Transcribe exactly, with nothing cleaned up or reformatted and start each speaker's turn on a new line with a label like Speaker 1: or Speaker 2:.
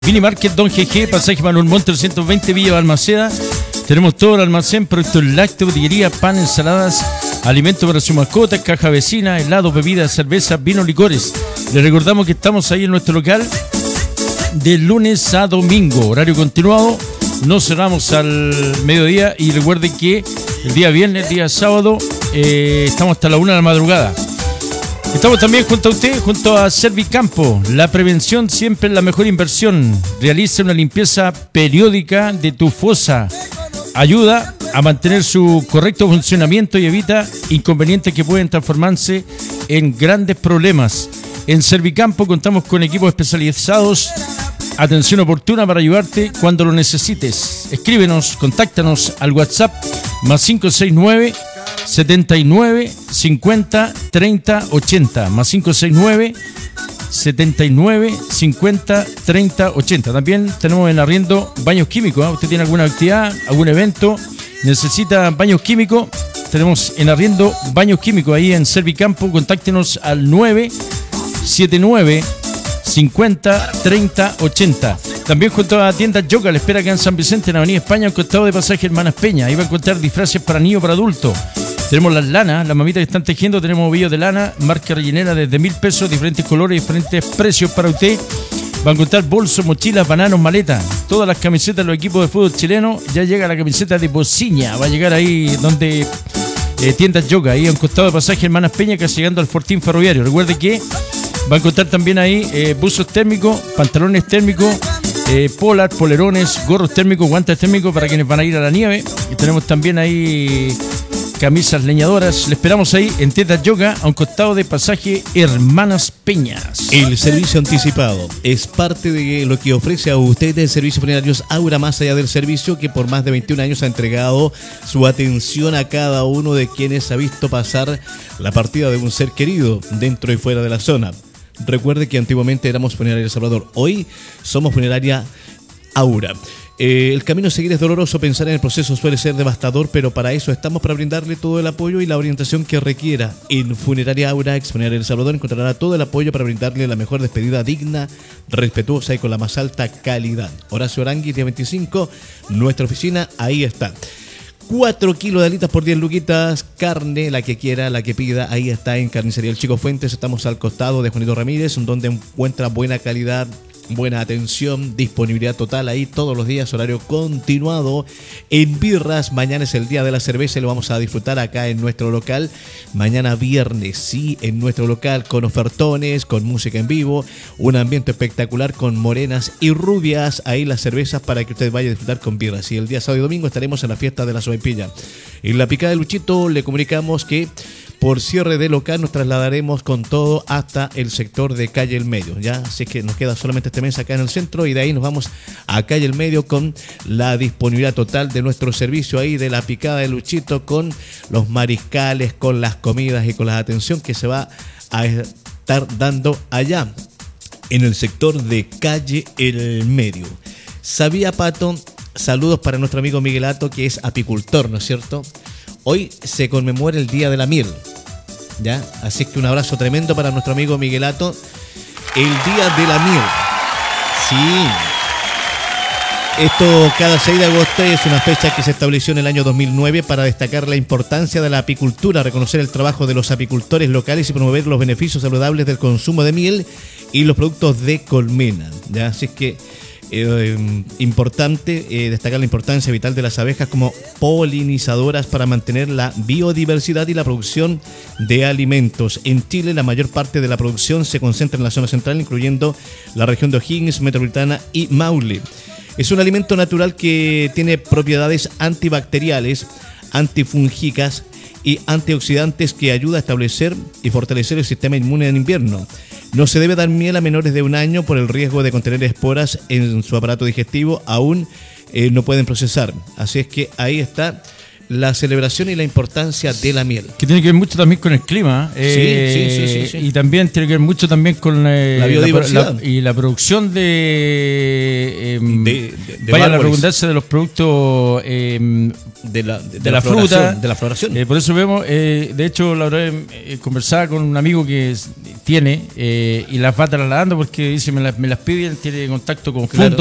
Speaker 1: Mini Market Don G G, pasaje Manuel Montt trescientos veinte, Villa Balmaceda. Tenemos todo el almacén, productos lácteos, botillería, pan, ensaladas, alimentos para su mascota, caja vecina, helados, bebidas, cerveza, vino, licores. Les recordamos que estamos ahí en nuestro local de lunes a domingo, horario continuado. No cerramos al mediodía y recuerden que el día viernes, el día sábado, eh, estamos hasta la una de la madrugada. Estamos también junto a usted, junto a Servicampo. La prevención siempre es la mejor inversión. Realiza una limpieza periódica de tu fosa. Ayuda a mantener su correcto funcionamiento y evita inconvenientes que pueden transformarse en grandes problemas. En Servicampo contamos con equipos especializados. Atención oportuna para ayudarte cuando lo necesites. Escríbenos, contáctanos al WhatsApp más cinco seis nueve, setenta y nueve, cincuenta, treinta, ochenta, más cinco seis nueve, setenta y nueve, cincuenta, treinta, ochenta. También tenemos en arriendo baños químicos, ¿eh? Usted tiene alguna actividad, algún evento, necesita baños químicos, tenemos en arriendo baños químicos ahí en Servicampo. Contáctenos al nueve siete nueve, cincuenta, treinta, ochenta. También junto a la tienda Yoga, le espera acá en San Vicente, en Avenida España, al costado de Pasaje Hermanas Peña. Ahí va a encontrar disfraces para niños, para adultos. Tenemos las lanas, las mamitas que están tejiendo. Tenemos ovillos de lana, marca rellenera desde mil pesos, diferentes colores, diferentes precios para usted. Va a encontrar bolsos, mochilas, bananos, maletas. Todas las camisetas de los equipos de fútbol chileno. Ya llega la camiseta de Bociña. Va a llegar ahí donde eh, tiendas Yoga, ahí a un costado de Pasaje Hermanas Peña, casi llegando al Fortín Ferroviario. Recuerde que va a encontrar también ahí eh, buzos térmicos, pantalones térmicos, eh, polar, polerones, gorros térmicos, guantes térmicos para quienes van a ir a la nieve. Y tenemos también ahí camisas leñadoras. Le esperamos ahí en Tienda Yoga, a un costado de Pasaje Hermanas Peñas.
Speaker 2: El servicio anticipado es parte de lo que ofrece a usted el Servicio Funerarios Aura, más allá del servicio que por más de veintiún años ha entregado su atención a cada uno de quienes ha visto pasar la partida de un ser querido dentro y fuera de la zona. Recuerde que antiguamente éramos Funeraria El Salvador, hoy somos Funeraria Aura. Eh, el camino a seguir es doloroso, pensar en el proceso suele ser devastador, pero para eso estamos, para brindarle todo el apoyo y la orientación que requiera. En Funeraria Aura, ex Funeraria El Salvador, encontrará todo el apoyo para brindarle la mejor despedida digna, respetuosa y con la más alta calidad. Horacio Arangui, día veinticinco, nuestra oficina, ahí está. cuatro kilos de alitas por diez luquitas, carne, la que quiera, la que pida, ahí está en Carnicería El Chico Fuentes. Estamos al costado de Juanito Ramírez, donde encuentra buena calidad, buena atención, disponibilidad total ahí todos los días, horario continuado. En birras, mañana es el día de la cerveza y lo vamos a disfrutar acá en nuestro local. Mañana viernes, sí, en nuestro local, con ofertones, con música en vivo, un ambiente espectacular con morenas y rubias, ahí las cervezas para que usted vaya a disfrutar con birras. Y el día sábado y domingo estaremos en la fiesta de la sopaipilla. En la picada de Luchito le comunicamos que por cierre de local nos trasladaremos con todo hasta el sector de Calle El Medio, ¿ya? Así que nos queda solamente este mes acá en el centro y de ahí nos vamos a Calle El Medio con la disponibilidad total de nuestro servicio ahí de la picada de Luchito, con los mariscales, con las comidas y con la atención que se va a estar dando allá en el sector de Calle El Medio. ¿Sabía, Pato? Saludos para nuestro amigo Miguelato, que es apicultor, ¿no es cierto? Hoy se conmemora el Día de la Miel, ¿ya? Así que un abrazo tremendo para nuestro amigo Miguelato. El Día de la Miel. Sí. Esto cada seis de agosto es una fecha que se estableció en el año dos mil nueve para destacar la importancia de la apicultura, reconocer el trabajo de los apicultores locales y promover los beneficios saludables del consumo de miel y los productos de colmena, ¿ya? Así que Eh, importante eh, destacar la importancia vital de las abejas como polinizadoras para mantener la biodiversidad y la producción de alimentos. En Chile, la mayor parte de la producción se concentra en la zona central, incluyendo la región de O'Higgins, Metropolitana y Maule. Es un alimento natural que tiene propiedades antibacteriales, antifúngicas y antioxidantes que ayuda a establecer y fortalecer el sistema inmune en invierno. No se debe dar miel a menores de un año por el riesgo de contener esporas en su aparato digestivo, aún eh, no pueden procesar. Así es que ahí está la celebración y la importancia de la miel.
Speaker 1: Que tiene que ver mucho también con el clima. Eh,
Speaker 2: sí, sí, sí, sí, sí.
Speaker 1: Y también tiene que ver mucho también con eh,
Speaker 2: la biodiversidad.
Speaker 1: La, la, y la producción de, eh,
Speaker 2: de, de, de
Speaker 1: vaya la
Speaker 2: árboles.
Speaker 1: redundancia de los productos eh,
Speaker 2: de la, de,
Speaker 1: de
Speaker 2: la
Speaker 1: la fruta,
Speaker 2: floración, de la floración.
Speaker 1: Eh, por eso vemos, eh, de hecho, la otra vez eh, conversaba con un amigo que es- tiene eh, y las va trasladando porque dice, me las, me las pide, él tiene contacto con
Speaker 2: Claro.